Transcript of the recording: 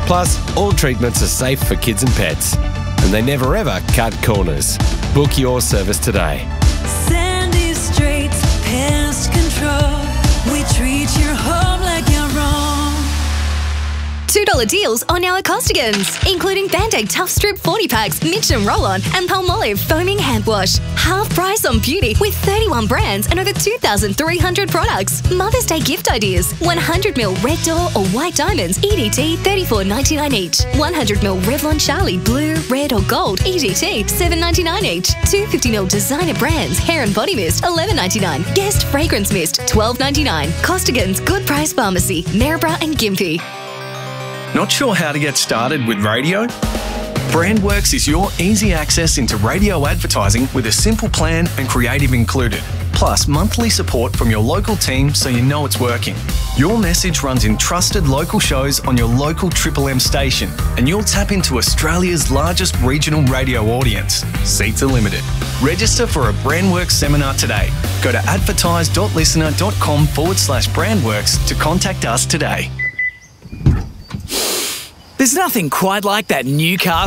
Plus, all treatments are safe for kids and pets. And they never ever cut corners. Book your service today. Sandy Straits Pest Control. We treat your home like your own. $2 deals on our Costigans, including Band-Aid Tough Strip 40 packs, Mitchum Roll-On and Palmolive Foaming Hand Wash. Half price on beauty with 31 brands and over 2,300 products. Mother's Day gift ideas. 100ml Red Door or White Diamonds, EDT $34.99 each. 100ml Revlon Charlie Blue, Red or Gold, EDT $7.99 each. 250ml designer brands, Hair and Body Mist $11.99. Guest Fragrance Mist $12.99. Costigans Good Price Pharmacy, Maryborough and Gympie. Not sure how to get started with radio? Brandworks is your easy access into radio advertising with a simple plan and creative included. Plus monthly support from your local team so you know it's working. Your message runs in trusted local shows on your local Triple M station and you'll tap into Australia's largest regional radio audience. Seats are limited. Register for a Brandworks seminar today. Go to advertise.listener.com/Brandworks to contact us today. There's nothing quite like that new car